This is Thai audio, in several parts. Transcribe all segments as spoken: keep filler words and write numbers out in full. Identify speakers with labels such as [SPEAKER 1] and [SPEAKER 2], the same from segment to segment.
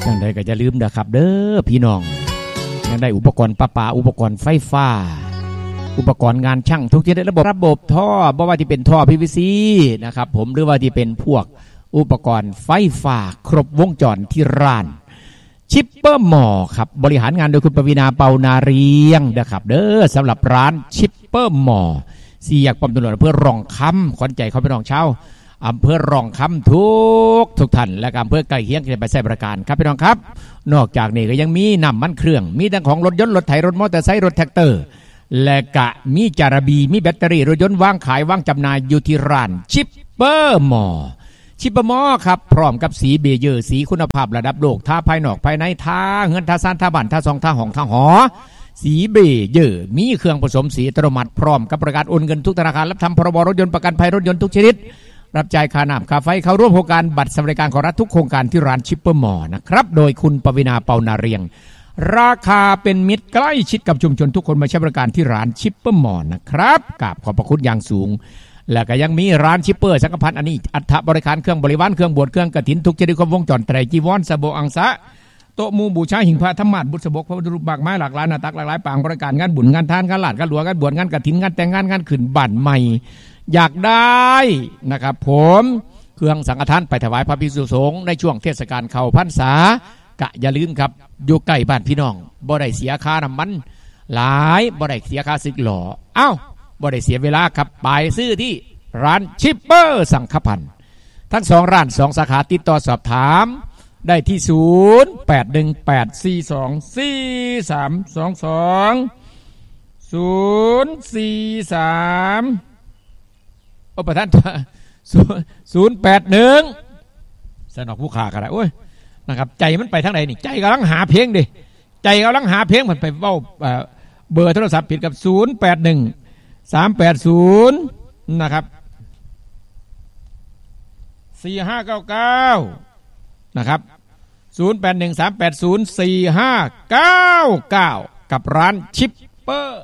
[SPEAKER 1] จังใดก็จะลืมนะครับเด้อพี่น้องยังได้อุปกรณ์ประปาอุปกรณ์ไฟฟ้าอุปกรณ์งานช่างทุกชนิดระบบระบบท่อบ่ว่าที่เป็นท่อ พี วี ซี นะครับผมหรือว่าที่เป็นพวกอุปกรณ์ไฟฟ้าครบวงจรที่ร้านชิปเปอร์หมอครับบริหารงานโดยคุณปวีณาเปานาเรียงนะครับเด้อสำหรับร้านชิปเปอร์หมอสี่แยกปั๊มตำรวจอำเภอร่องคำขวัญใจเขาพี่น้องชาวอำเภอร่องคำทุกทุกท่านและอำเภอใกล้เคียงที่ไปใช้บริการครับพี่น้องครับนอกจากนี้ก็ยังมีน้ำมันเครื่องมีทั้งของรถยนต์รถไถรถมอเตอร์ไซค์รถแท็กเตอร์และกะมีจาระบีมีแบตเตอรี่รถยนต์วางขายวางจำหน่ายอยู่ที่ร้านชิปเปอร์หมอชิปเปอร์หมอครับพร้อมกับสีเบเยอร์สีคุณภาพระดับโลกท่าภายนอกภายในท่าเงินท่าซานท่าบันท่าซองท่าห้องท่าหอสีเบเยอร์มีเครื่องผสมสีอัตโนมัติพร้อมกับประกันโอนเงินทุกธนาคารรับทำพรบรถยนต์ประกันภัยรถยนต์ทุกชนิดรับจ่ายค่าน้ำค่าไฟเข้าร่วมโครงการบัตรสวัสดิการของรัฐทุกโครงการที่ร้านชิปเปอร์หมอนะครับโดยคุณปวีณาเปานาเรียงราคาเป็นมิตรใกล้ชิดกับชุมชนทุกคนมาใช้บริการที่ร้านชิปเปอร์หมอนะครับกราบขอบพระคุณอย่างสูงและก็ยังมีร้านชิปเปอร์สังฆพันธ์อันนี้อัฐบริการเครื่องบริวารเครื่องบวชเครื่องกฐินทุกชนิดครบวงจรไตรจีวรสบงอังสะโต๊ะหมู่บูชาหิ้งพระธรรมะบุษบกพระพุทธรูปบากไม้หลากหลายหน้าตักหลากหลายปางบริการงานบุญงานทานงานหลาดงานหลวงงานบวชงานกฐินงานแต่งงานงานขึ้นบ้านใหม่อยากได้นะครับผมเครื่องสังฆทานไปถวายพระภิกษุสงฆ์ในช่วงเทศกาลเข้าพรรษากะอย่าลืมครับอยู่ใกล้บ้านพี่น้องบ่ได้เสียค่าน้ำมันหลายบ่ได้เสียค่าสึกหล่อเอ้าบ่ได้เสียเวลาครับไปซื้อที่ร้านชิปเปอร์สังฆพันธ์ทั้งสองร้านสองสาขาติดต่อสอบถามได้ที่ศูนย์ แปด หนึ่ง แปด สี่ สอง สี่ สาม สอง สอง ศูนย์ สี่ สามโอ้ประธานตัวศูนย์ แปด หนึ่งสนอกผู้ขากันได้โอ้ยนะครับใจมันไปทางไหนนี่ใจกำลังหาเพลงดิใจกำลังหาเพลงมันไปเว้าเบอร์โทรศัพท์ผิดกับศูนย์ แปด หนึ่ง สาม แปด ศูนย์นะครับสี่ ห้า เก้า เก้านะครับศูนย์ แปด หนึ่ง สาม แปด ศูนย์ สี่ ห้า เก้า เก้ากับร้านชิปเปอร์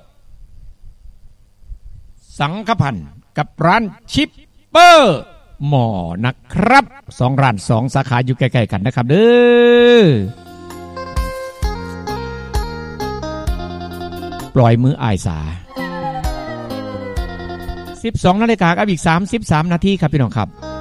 [SPEAKER 1] สังฆพันธ์กับร้านชิปเปอร์หมอนะครับสองร้านสองสาขาอยู่ใกล้ๆกันนะครับเด้อปล่อยมืออ้ายสาสิบสองนาฬิกากับอีกสามสิบสามนาทีครับพี่น้องครับ